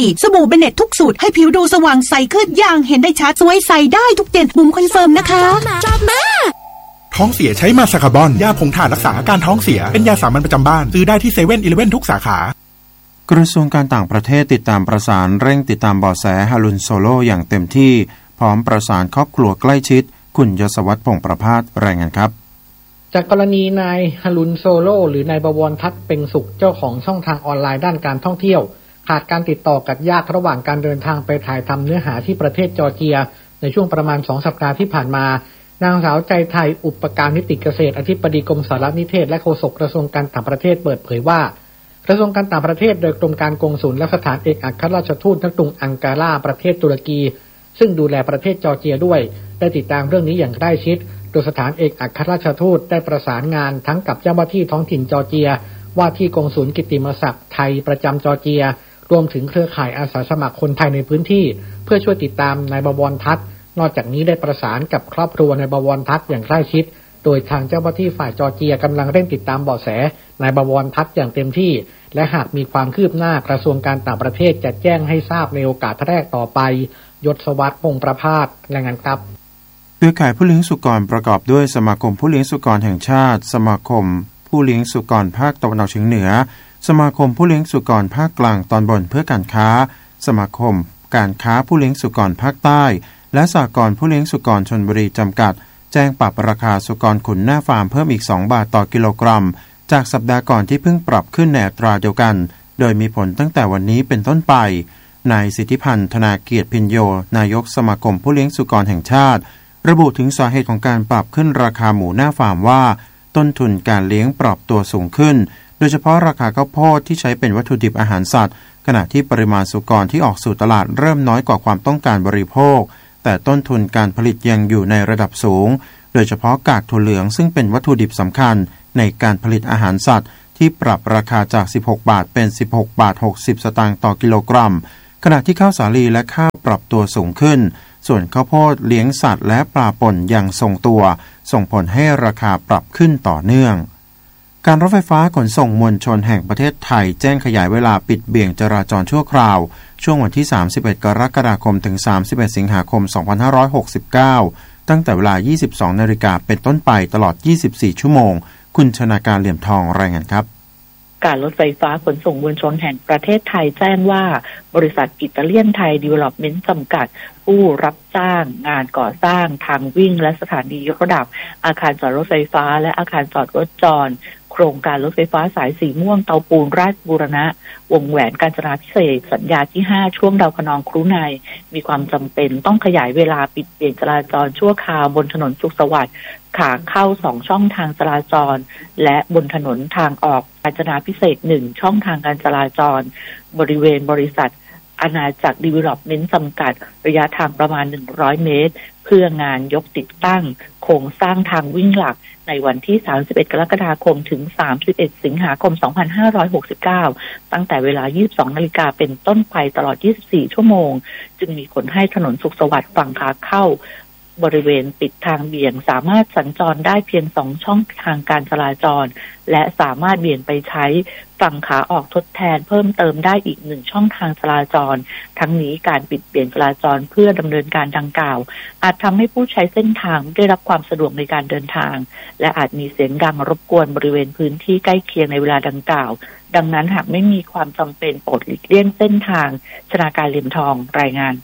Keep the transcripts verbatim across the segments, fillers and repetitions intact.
สบู่เบเน็ตทุกสูตรให้ผิวดูสว่างใสขึ้นอย่างเห็นได้ชัดสวยใสได้ทุกเย็นบุ๋มคอนเฟิร์มนะคะชอบมากท้องเสียใช้มาสคาร์บอนยาผงถ่านรักษาอาการท้องเสียเป็นยาสามัญประจำบ้านซื้อได้ที่เซเว่นอีเลฟเว่นทุกสาขากระทรวงการต่างประเทศติดตามประสานเร่งติดตามเบาะแสฮารุนโซโลอย่างเต็มที่พร้อมประสานครอบครัวใกล้ชิดคุณยศวัฒน์พงษ์ประภาสรายงานครับจากกรณีนายฮารุนโซโลหรือนายบวรทัศน์เพ็งสุขเจ้าของช่องทางออนไลน์ด้านการท่องเที่ยวขาดการติดต่อกับญาติระหว่างการเดินทางไปถ่ายทำเนื้อหาที่ประเทศจอร์เจียในช่วงประมาณสองสัปดาห์ที่ผ่านมานางสาวใจไทยอุปการนิติเกษตรอธิบดีกรมสารนิเทศและโฆษกกระทรวงการต่างประเทศเปิดเผยว่ากระทรวงการต่างประเทศโดยกรมการกงสุลและสถานเอกอัครราชทูตณกรุงอังการาประเทศตุรกีซึ่งดูแลประเทศจอร์เจียด้วยได้ติดตามเรื่องนี้อย่างใกล้ชิดโดยสถานเอกอัครราชทูตได้ประสานงานทั้งกับเจ้าหน้าที่ท้องถิ่นจอร์เจียว่าที่กงสุลกิตติมศักดิ์ไทยประจำจอร์เจียรวมถึงเครือข่ายอาสาสมัครคนไทยในพื้นที่เพื่อช่วยติดตามนายบวรทัศน์นอกจากนี้ได้ประสานกับครอบครัวนายบวรทัศน์อย่างใกล้ชิดโดยทางเจ้าหน้าที่ฝ่ายจอร์เจียกำลังเร่งติดตามเบาะแสนายบวรทัศน์อย่างเต็มที่และหากมีความคืบหน้ากระทรวงการต่างประเทศจะแจ้งให้ทราบในโอกาสแรกต่อไปยศวัฒน์พงษ์ประภาสรายงานครับเครือข่ายผู้เลี้ยงสุกรประกอบด้วยสมาคมผู้เลี้ยงสุกรแห่งชาติสมาคมผู้เลี้ยงสุกรภาคตะวันออกเฉียงเหนือสมาคมผู้เลี้ยงสุกรภาคกลางตอนบนเพื่อการค้าสมาคมการค้าผู้เลี้ยงสุกรภาคใต้และสหกรณ์ผู้เลี้ยงสุกรชลบุรีจำกัดแจ้งปรับราคาสุกรขุนหน้าฟาร์มเพิ่มอีกสองบาทต่อกิโลกรัมจากสัปดาห์ก่อนที่เพิ่งปรับขึ้นในอัตราเดียวกันโดยมีผลตั้งแต่วันนี้เป็นต้นไปนายสิทธิพันธ์ธนาเกียรติพิญโยนายกสมาคมผู้เลี้ยงสุกรแห่งชาติระบุถึงสาเหตุของการปรับขึ้นราคาหมูหน้าฟาร์มว่าต้นทุนการเลี้ยงปรับตัวสูงขึ้นโดยเฉพาะราคาข้าวโพดที่ใช้เป็นวัตถุดิบอาหารสัตว์ขณะที่ปริมาณสุกรที่ออกสู่ตลาดเริ่มน้อยกว่าความต้องการบริโภคแต่ต้นทุนการผลิตยังอยู่ในระดับสูงโดยเฉพาะกากถั่วเหลืองซึ่งเป็นวัตถุดิบสำคัญในการผลิตอาหารสัตว์ที่ปรับราคาจากสิบหกบาทเป็นสิบหกบาทหกสิบสตางค์ต่อกิโลกรัมขณะที่ข้าวสาลีและข้าวปรับตัวสูงขึ้นส่วนข้าวโพดเลี้ยงสัตว์และปลาป่นยังทรงตัวส่งผลให้ราคาปรับขึ้นต่อเนื่องการรถไฟฟ้าขนส่งมวลชนแห่งประเทศไทยแจ้งขยายเวลาปิดเบี่ยงจราจรชั่วคราวช่วงวันที่สามสิบเอ็ดกรกฎาคมถึงสามสิบเอ็ดสิงหาคมสองพันห้าร้อยหกสิบเก้าตั้งแต่เวลา ยี่สิบสองนาฬิกาเป็นต้นไปตลอดยี่สิบสี่ชั่วโมงคุณชนาการเหลี่ยมทองรายงานครับการรถไฟฟ้าขนส่งมวลชนแห่งประเทศไทยแจ้งว่าบริษัทอิตาเลียนไทยดีเวล็อปเมนต์จำกัดผู้รับจ้างงานก่อสร้างทางวิ่งและสถานียกระดับอาคารจอดรถไฟฟ้าและอาคารจอดรถจรโครงการรถไฟฟ้าสายสีม่วงเตาปูนราชบูรณะวงแหวนกาญจนาภิเษกสัญญาที่ห้าช่วงดาวคะนองครุในมีความจำเป็นต้องขยายเวลาปิดเปลี่ยนจราจรชั่วคราวบนถนนสุขสวัสดิ์ขาเข้าสองช่องทางจราจรและบนถนนทางออกกาญจนาภิเษกหนึ่งช่องทางการจราจรบริเวณบริษัทอาณาจักรดีเวล็อปเมนต์จำกัดระยะทางประมาณหนึ่งร้อยเมตรเพื่องานยกติดตั้งโครงสร้างทางวิ่งหลักในวันที่สามสิบเอ็ดกรกฎาคมถึงสามสิบเอ็ดสิงหาคมสองพันห้าร้อยหกสิบเก้าตั้งแต่เวลา ยี่สิบสองนาฬิกาเป็นต้นไปตลอดยี่สิบสี่ชั่วโมงจึงมีผลให้ถนนสุขสวัสดิ์ฝั่งขาเข้าบริเวณปิดทางเบี่ยงสามารถสัญจรได้เพียงสองช่องทางการจราจรและสามารถเบี่ยงไปใช้ฝั่งขาออกทดแทนเพิ่มเติมได้อีกหนึ่งช่องทางจราจรทั้งนี้การปิดเปลี่ยนจราจรเพื่อดำเนินการดังกล่าวอาจทำให้ผู้ใช้เส้นทางได้รับความสะดวกในการเดินทางและอาจมีเสียงดังรบกวนบริเวณพื้นที่ใกล้เคียงในเวลาดังกล่าวดังนั้นหากไม่มีความจำเป็นโปรดหลีกเลี่ยงเส้นทางชนาการเหลี่ยมทองรายงาน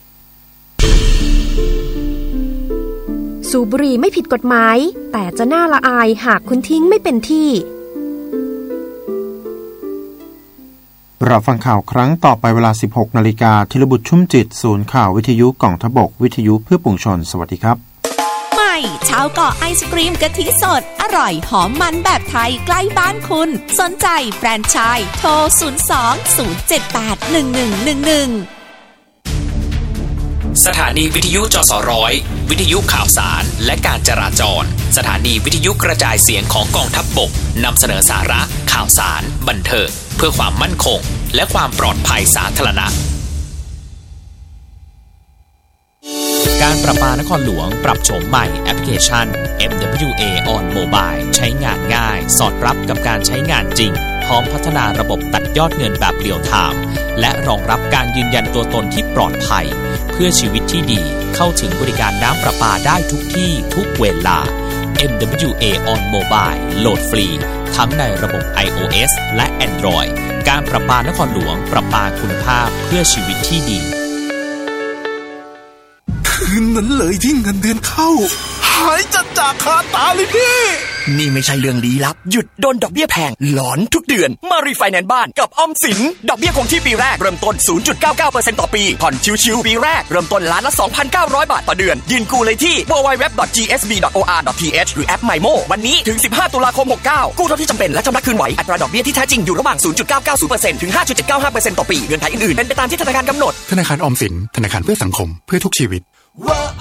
สูบบุหรี่ไม่ผิดกฎหมายแต่จะน่าละอายหากคุณทิ้งไม่เป็นที่เราฟังข่าวครั้งต่อไปเวลา สิบหกนาฬิกาธีรบุตรชุ่มจิตศูนย์ข่าววิทยุกองทพบกวิทยุเพื่อปวงชนสวัสดีครับใหม่ชาวเกาะไอศกรีมกะทิสดอร่อยหอมมันแบบไทยใกล้บ้านคุณสนใจแฟรนไชส์โทรศูนย์ สอง ศูนย์ เจ็ด แปด หนึ่ง หนึ่ง หนึ่ง หนึ่งสถานีวิทยุจสร้อยวิทยุข่าวสารและการจราจรสถานีวิทยุกระจายเสียงของกองทัพบกนำเสนอสาระข่าวสารบันเทิงเพื่อความมั่นคงและความปลอดภัยสาธารณะการประปานครหลวงปรับโฉมใหม่แอปพลิเคชัน เอ็ม ดับเบิลยู เอ on Mobile ใช้งานง่ายสอดรับกับการใช้งานจริงพร้อมพัฒนาระบบตัดยอดเงินแบบเรียลไทม์และรองรับการยืนยันตัวตนที่ปลอดภัยเพื่อชีวิตที่ดีเข้าถึงบริการน้ำประปาได้ทุกที่ทุกเวลา เอ็ม ดับเบิลยู เอ on Mobile โหลดฟรีทั้งในระบบ iOS และ Android การประปานครหลวงประปาคุณภาพเพื่อชีวิตที่ดีคืนนั้นเลยที่เงินเดือนเข้าหายจัดจากคาตาเลยพี่นี่ไม่ใช่เรื่องลี้ลับหยุดโดนดอกเบี้ยแพงหลอนทุกเดือนมารีไฟแนนซ์บ้านกับออมสินดอกเบี้ยคงที่ปีแรกเริ่มต้น ศูนย์จุดเก้าเก้าเปอร์เซ็นต์ ต่อปีผ่อนชิวๆปีแรกเริ่มต้นล้านละ สองพันเก้าร้อย บาทต่อเดือนยื่นกู้เลยที่ ดับเบิลยู ดับเบิลยู ดับเบิลยู ดอท จี เอส บี ดอท โอ อาร์ ดอท ที เอช หรือแอป MyMo วันนี้ถึงสิบห้าตุลาคมหกสิบเก้ากู้เท่าที่จำเป็นและชำระคืนไหวอัตราดอกเบี้ยที่แท้จริงอยู่ระหว่าง ศูนย์จุดเก้าเก้าศูนย์เปอร์เซ็นต์ ถึง ห้าจุดเจ็ดเก้าห้าเปอร์เซ็นต์ ต่อปีเงื่อนไขอื่นๆเป็นไปตามที่ธนาคารกำหนดธนาคารออมสินธนาคารเพื่อสังคมเพื่อทุกชีวิต